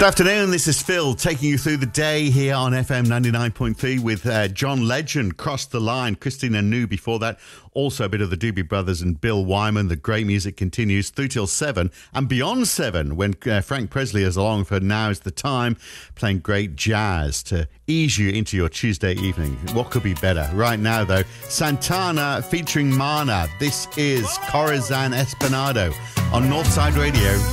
afternoon, this is Phil taking you through the day here on FM 99.3 with John Legend, Cross the Line, Christina New before that. Also a bit of the Doobie Brothers and Bill Wyman. The great music continues through till 7 and beyond 7 when Frank Presley is along for Now is the Time, playing great jazz to ease you into your Tuesday evening. What could be better? Right now, though, Santana featuring Mana. This is Corazon Espinado on Northside Radio.